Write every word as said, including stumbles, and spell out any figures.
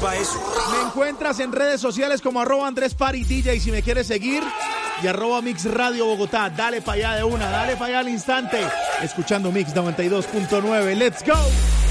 pa' eso. Me encuentras en redes sociales como arroba Andrés Pari D J si me quieres seguir. Y arroba Mix Radio Bogotá. Dale pa' allá de una, dale pa' allá al instante. Escuchando Mix noventa y dos punto nueve. Let's go.